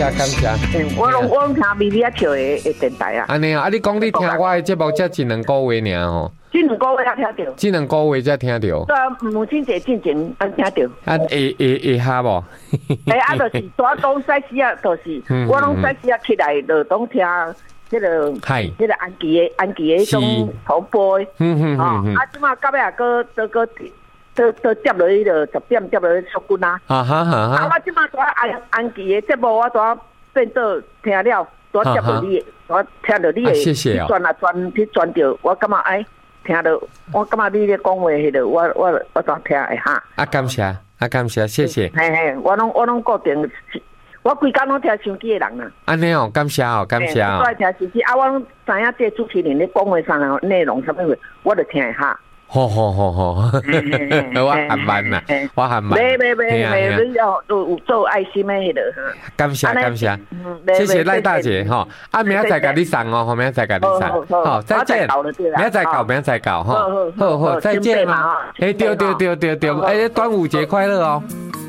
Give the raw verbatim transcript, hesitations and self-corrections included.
感谢。 嗯，我拢我拢听咪咪啊笑的的电台啊。 安尼啊，啊你讲你听我的节目才一两个月尔吼。 这两个月才听到。 这两个月才听到。 对啊，母亲节进前才听到。 啊，会会会下无？ 哎，啊，就是大东西时啊，就是我拢西时啊起来就拢听。这个， 系， 这个安琪的安琪的种重播， 嗯嗯嗯，啊，即马到尾个个个都都接落去了，十点接落去出军啊， 啊哈哈， 啊，我即马带安安琪的节目，我带变做听了，带接落你，带听到你的转啊转去转着，我感觉哎，听到，我感觉你咧讲话迄个，我我我当听会哈。 啊，感谢，啊感谢，谢谢。 嘿嘿，我拢我拢固定。我规工拢听手机的人啦。 安尼哦，感谢哦，感谢哦。 我爱听手机啊，我拢知影这主持人咧讲话啥个内容啥物话，我就听一下。 好好好好，我还慢啦，我还慢。 没没没没，你要有有做爱心的迄个。 感谢感谢，谢谢赖大姐哈。啊，明仔再甲你送哦，后明仔再甲你送。好，再见。明仔再搞，明仔再搞哈。好好，再见嘛。哎，对对对对对，哎，端午节快乐哦。